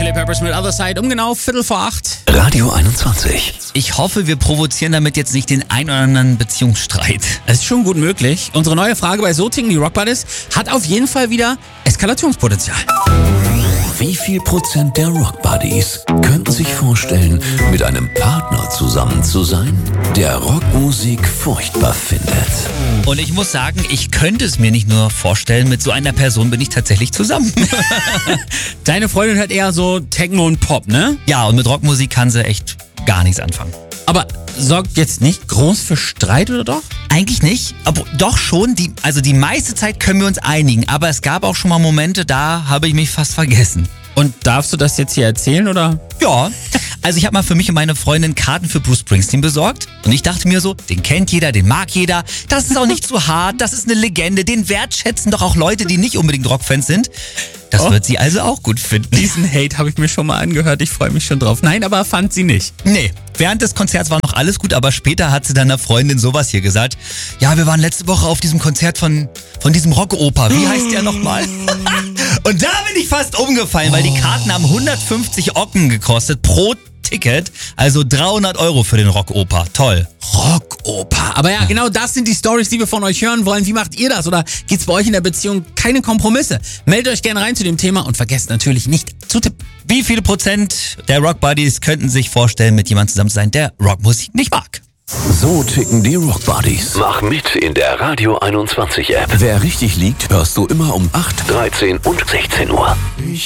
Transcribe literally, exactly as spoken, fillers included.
Chili Peppers mit Other Side um genau Viertel vor acht. Radio einundzwanzig. Ich hoffe, wir provozieren damit jetzt nicht den ein oder anderen Beziehungsstreit. Es ist schon gut möglich. Unsere neue Frage bei So ticken die Rock Buddies hat auf jeden Fall wieder Eskalationspotenzial. Wie viel Prozent der Rock Buddies könnten sich vorstellen, mit einem Partner zusammen zu sein, der Rockmusik furchtbar findet? Und ich muss sagen, ich könnte es mir nicht nur vorstellen, mit so einer Person bin ich tatsächlich zusammen. Deine Freundin hört eher so Techno und Pop, ne? Ja, und mit Rockmusik kann sie echt gar nichts anfangen. Aber sorgt jetzt nicht groß für Streit, oder doch? Eigentlich nicht, aber doch schon. Die, also die meiste Zeit können wir uns einigen, aber es gab auch schon mal Momente, da habe ich mich fast vergessen. Und darfst du das jetzt hier erzählen, oder? Ja, also ich habe mal für mich und meine Freundin Karten für Bruce Springsteen besorgt und ich dachte mir so, den kennt jeder, den mag jeder, das ist auch nicht zu hart, das ist eine Legende, den wertschätzen doch auch Leute, die nicht unbedingt Rockfans sind. Das Oh. wird sie also auch gut finden. Diesen Hate habe ich mir schon mal angehört, ich freue mich schon drauf. Nein, aber fand sie nicht. Nee, während des Konzerts war noch alles gut, aber später hat sie dann einer Freundin sowas hier gesagt. Ja, wir waren letzte Woche auf diesem Konzert von, von diesem Rockoper. Wie heißt der nochmal? Und da bin ich fast umgefallen, weil die Karten haben hundertfünfzig Ocken gekostet pro Ticket. Also dreihundert Euro für den Rockoper. Toll. Rockoper. Aber ja, genau das sind die Stories, die wir von euch hören wollen. Wie macht ihr das? Oder gibt's bei euch in der Beziehung keine Kompromisse? Meldet euch gerne rein zu dem Thema und vergesst natürlich nicht zu tippen. Wie viele Prozent der Rock Buddies könnten sich vorstellen, mit jemandem zusammen zu sein, der Rockmusik nicht mag? So ticken die Rock Buddies. Mach mit in der Radio einundzwanzig App. Wer richtig liegt, hörst du immer um acht, dreizehn und sechzehn Uhr.